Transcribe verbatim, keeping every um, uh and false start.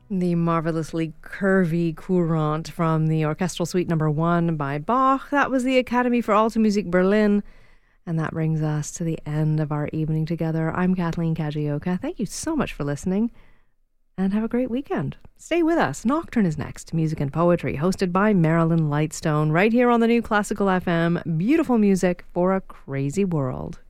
The marvelously curvy Courant from the Orchestral Suite Number One by Bach. That was the Academy for Alta Music Berlin. And that brings us to the end of our evening together. I'm Kathleen Kajioka. Thank you so much for listening. And have a great weekend. Stay with us. Nocturne is next. Music and Poetry, hosted by Marilyn Lightstone, right here on the New Classical F M. Beautiful music for a crazy world.